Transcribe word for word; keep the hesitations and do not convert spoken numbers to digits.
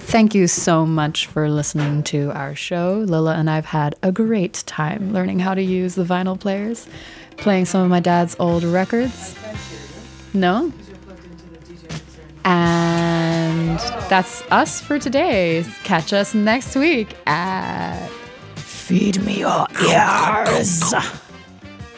Thank you so much for listening to our show. Lila and I've had a great time learning how to use the vinyl players, playing some of my dad's old records. No? And that's us for today. Catch us next week at Feed Me Your Ears.